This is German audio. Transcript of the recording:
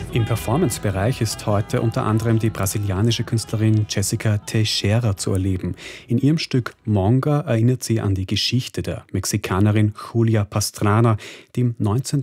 Im Performance-Bereich ist heute unter anderem die brasilianische Künstlerin Jessica Teixeira zu erleben. In ihrem Stück Monga erinnert sie an die Geschichte der Mexikanerin Julia Pastrana, die im 19.